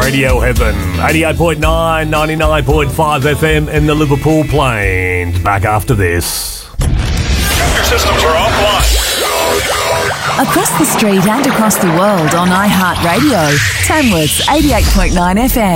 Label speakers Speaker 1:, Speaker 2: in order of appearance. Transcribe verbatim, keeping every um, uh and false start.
Speaker 1: Radio Heaven. eighty-eight point nine, ninety-nine point five F M in the Liverpool Plains. Back after this.
Speaker 2: Your systems are offline.
Speaker 3: Across the street and across the world on iHeartRadio. Tamworth's eighty-eight point nine F M.